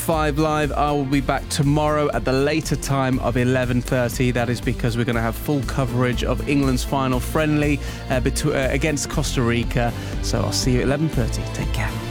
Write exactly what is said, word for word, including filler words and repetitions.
Five Live. I will be back tomorrow at the later time of eleven thirty. That is because we're going to have full coverage of England's final friendly uh, between, uh, against Costa Rica. So I'll see you at eleven thirty. Take care.